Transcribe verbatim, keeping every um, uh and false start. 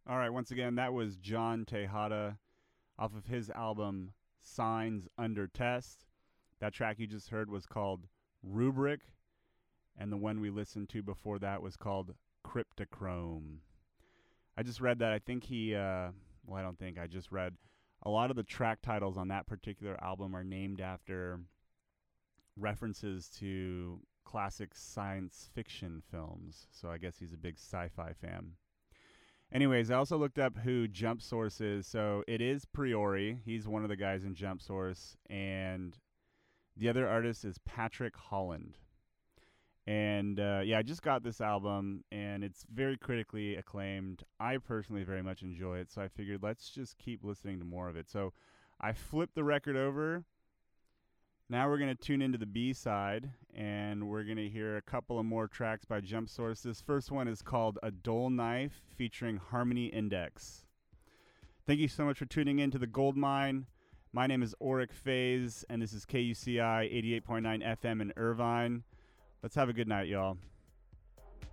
All right, once again, that was John Tejada off of his album Signs Under Test. That track you just heard was called Rubric, and the one we listened to before that was called Cryptochrome. I just read that. I think he, uh, well, I don't think, I just read a lot of the track titles on that particular album are named after references to classic science fiction films. So I guess he's a big sci fi fan. Anyways, I also looked up who Jump Source is. So it is Priori. He's one of the guys in Jump Source. And the other artist is Patrick Holland. And uh, yeah, I just got this album, and it's very critically acclaimed. I personally very much enjoy it, so I figured let's just keep listening to more of it. So I flipped the record over. Now we're going to tune into the B-side, and we're going to hear a couple of more tracks by Jump Source. This first one is called A Dull Knife, featuring Harmony Index. Thank you so much for tuning in to The Gold Mine. My name is Oric Faze, and this is K U C I eighty-eight point nine F M in Irvine. Let's have a good night, y'all.